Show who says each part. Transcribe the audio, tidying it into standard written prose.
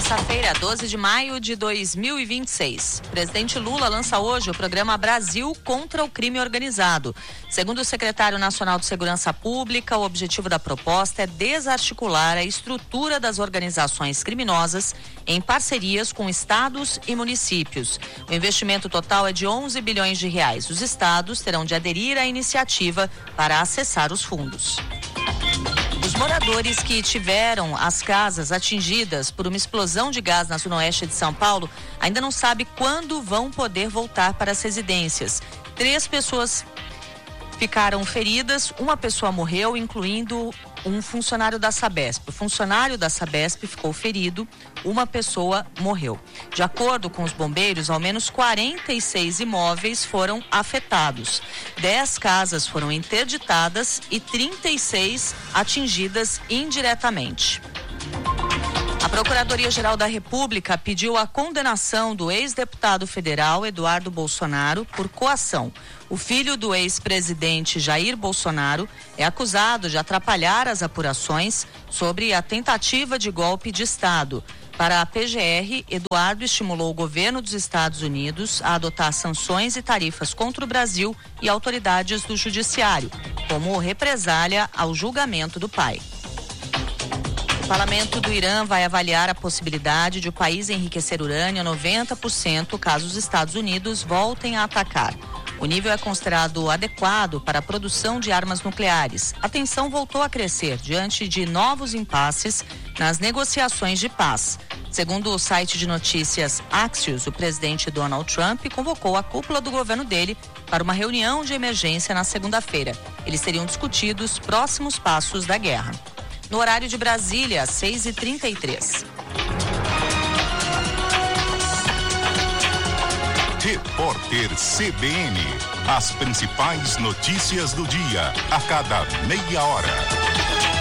Speaker 1: Terça-feira, 12 de maio de 2026. O presidente Lula lança hoje o programa Brasil contra o Crime Organizado. Segundo o secretário nacional de Segurança Pública, o objetivo da proposta é desarticular a estrutura das organizações criminosas em parcerias com estados e municípios. O investimento total é de 11 bilhões de reais. Os estados terão de aderir à iniciativa para acessar os fundos. Os moradores que tiveram as casas atingidas por uma explosão de gás na zona oeste de São Paulo ainda não sabem quando vão poder voltar para as residências. 3 pessoas ficaram feridas, uma pessoa morreu, incluindo um funcionário da Sabesp. O funcionário da Sabesp ficou ferido, uma pessoa morreu. De acordo com os bombeiros, ao menos 46 imóveis foram afetados. 10 casas foram interditadas e 36 atingidas indiretamente. A Procuradoria-Geral da República pediu a condenação do ex-deputado federal Eduardo Bolsonaro por coação. O filho do ex-presidente Jair Bolsonaro é acusado de atrapalhar as apurações sobre a tentativa de golpe de Estado. Para a PGR, Eduardo estimulou o governo dos Estados Unidos a adotar sanções e tarifas contra o Brasil e autoridades do judiciário, como represália ao julgamento do pai. O parlamento do Irã vai avaliar a possibilidade de o país enriquecer urânio a 90% caso os Estados Unidos voltem a atacar. O nível é considerado adequado para a produção de armas nucleares. A tensão voltou a crescer diante de novos impasses nas negociações de paz. Segundo o site de notícias Axios, o presidente Donald Trump convocou a cúpula do governo dele para uma reunião de emergência na segunda-feira. Eles seriam discutidos os próximos passos da guerra. No horário de Brasília, 6h33.
Speaker 2: Repórter CBN. As principais notícias do dia, a cada meia hora.